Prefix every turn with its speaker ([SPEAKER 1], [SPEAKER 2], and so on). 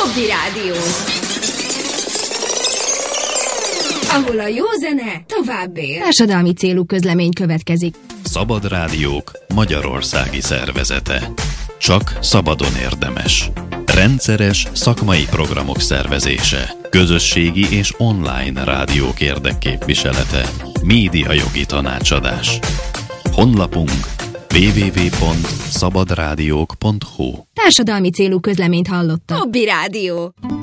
[SPEAKER 1] Hobby Rádió. Ahol a jó zene tovább él.
[SPEAKER 2] Társadalmi célú közlemény következik.
[SPEAKER 3] Szabad Rádiók Magyarországi Szervezete. Csak szabadon érdemes. Rendszeres szakmai programok szervezése. Közösségi és online rádiók érdekképviselete. Médiajogi tanácsadás. Honlapunk www.szabadrádiók.hu.
[SPEAKER 2] Társadalmi célú közleményt hallottak.
[SPEAKER 1] Hobby Rádió.